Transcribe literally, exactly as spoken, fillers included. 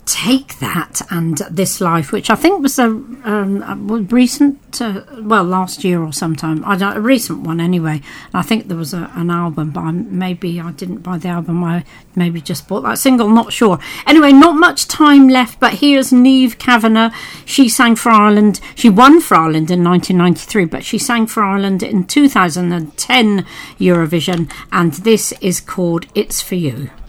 Take That and This Life, which I think was a, um, a recent, uh, well, last year or sometime, I don't, a recent one anyway. And I think there was a, an album, but I, maybe I didn't buy the album, I maybe just bought that single, not sure. Anyway, not much time left, but here's Niamh Kavanagh. She sang for Ireland. She won for Ireland in nineteen ninety-three, but she sang for Ireland in two thousand ten Eurovision, and this is called It's For You.